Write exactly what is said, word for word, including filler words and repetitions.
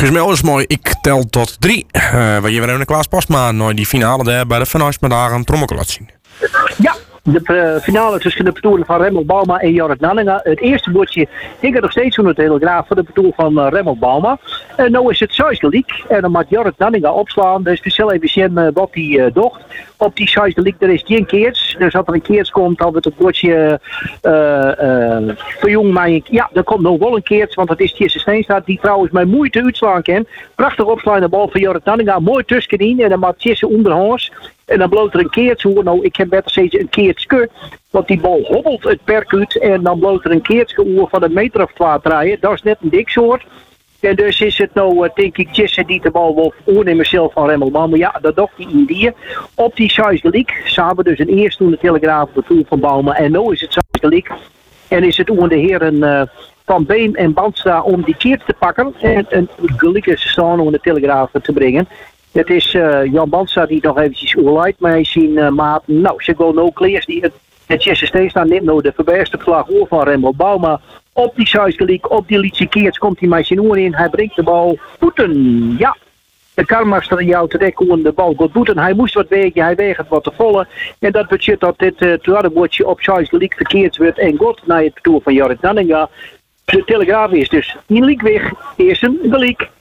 Gesmel is mooi. Ik tel tot drie. Uh, waar je weer even een Klaas Postma naar die finale daar bij de Vanhuismiddag een trommel laat zien. Ja. De uh, finale tussen de petoelen van Remmel Bauma en Jorrit Nanninga. Het eerste bordje hing er nog steeds onder de Telegraaf voor de petoel van uh, Remmel Bauma. En nu is het zesde leek. En dan moet Jorrit Nanninga opslaan. Dus we zullen even zien uh, wat hij uh, docht. Op die zesde leek er is geen keerts. Dus als er een keerts komt, dan wordt het bordje uh, uh, verjong mij. Ja, er komt nog wel een keerts. Want het is Tjesse Steenstaat die trouwens met moeite uitslaan kan. Prachtig opslaan de bal van Jorrit Nanninga. Mooi tussenin. En dan maakt Tjesse onderhands. En dan bloot er een keertje hoor. Nou, ik heb beter steeds een keertje. Want die bal hobbelt het perk uit. En dan bloot er een keertje oer van een meter of twee draaien. Dat is net een dik soort. En dus is het nou, uh, denk ik, Jesse die de bal wil oornemen zelf van Remmel Bauma. Ja, dat dacht hij in die. Op die zesde leek. Ze hebben dus een eerste toen de Telegraaf op de toer van Bauma. En nu is het zesde leek. En is het onder de heren uh, Van Beem en Bandstra om die keert te pakken. En een gelijke staan om de Telegraaf te brengen. Het is uh, Jan Bandstra die nog eventjes oorlijdt. Maar hij zien uh, maat. Nou, ze gaan ook kleers die het. Het Jesse Steenstaan neemt nou de verberste vlag oor van Remmel Bauma. Op die zesde leek, op die liedje keerts komt hij met zijn oor in. Hij brengt de bal voeten. Ja, de karmaster jou te dekken de bal gaat voeten. Hij moest wat wegen, hij weegt wat te volle. En dat betekent dat dit uh, tweede bordje op zesde leek verkeerd wordt. En God naar het toer van Jorrit Nanninga. De Telegraaf is dus in leek weg. Eerst een gelijk.